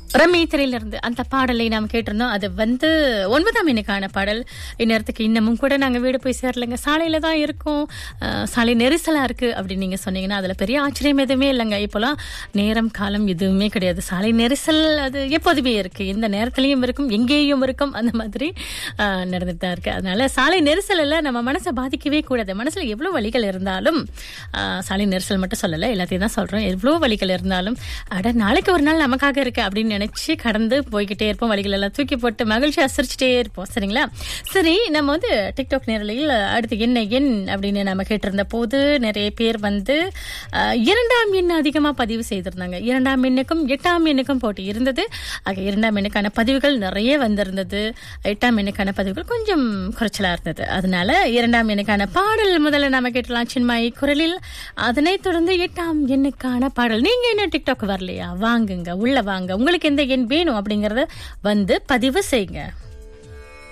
Rummy திரையிலிருந்து அந்த பாடலை நாம் கேட்டிருந்தோம். அது வந்து 9ஆம் எண்ணுக்கான பாடல். இந்நேரத்துக்கு இன்னமும் கூட நாங்க வீடு போய் சேரலைங்க, சாலையில தான் இருக்கோம், சாலை நெரிசலா இருக்கு அப்படின்னு நீங்க சொன்னீங்கன்னா அதுல பெரிய ஆச்சரியம் எதுவுமே இல்லைங்க. இப்போலாம் நேரம் காலம் எதுவுமே கிடையாது. சாலை நெரிசல் அது எப்போதுமே இருக்கு, எந்த நேரத்திலையும் இருக்கும், எங்கேயும் இருக்கும், அந்த மாதிரி நடந்துட்டு தான் இருக்கு. அதனால சாலை நெரிசல் நம்ம மனசை பாதிக்கவே கூடாது. மனசுல எவ்வளவு வலிகள் இருந்தாலும், சாலை நெரிசல் மட்டும் சொல்லல, எல்லாத்தையும் தான் சொல்றோம், எவ்வளவு வலிகள் இருந்தாலும் அட நாளைக்கு ஒரு நாள் நமக்காக இருக்கு அப்படின்னு நினைச்சு கடந்து போய்கிட்டே இருப்போம். வழிகள் எல்லாம் தூக்கி போட்டு மகிழ்ச்சி அசரிச்சுட்டே இருப்போம். சரிங்களா? சரி, நம்ம வந்து டிக்டாக் நேரலையில் அடுத்து என்ன எண் அப்படின்னு நம்ம கேட்டிருந்த போது நிறைய பேர் வந்து 2ஆம் எண் அதிகமா பதிவு செய்திருந்தாங்க. 2ஆம் எண்ணுக்கும் 8ஆம் எண்ணுக்கும் போட்டி இருந்தது. ஆக 2ஆம் எண்ணுக்கான பதிவுகள் நிறைய வந்திருந்தது. 8ஆம் எண்ணுக்கான பதிவுகள் கொஞ்சம் குறைச்சலா இருந்தது. அதனால 2ஆம் எண்ணுக்கான பாடல் முதல்ல நாம கேட்டலாம் சின்மாய் குரலில். அதனைத் தொடர்ந்து 8ஆம் எண்ணுக்கான பாடல். நீங்க என்ன டிக்டாக் வரலையா? வாங்குங்க, உள்ள வாங்க, உங்களுக்கு எந்த எண் வேணும் அப்படிங்கறத வந்து பதிவு செய்யுங்க.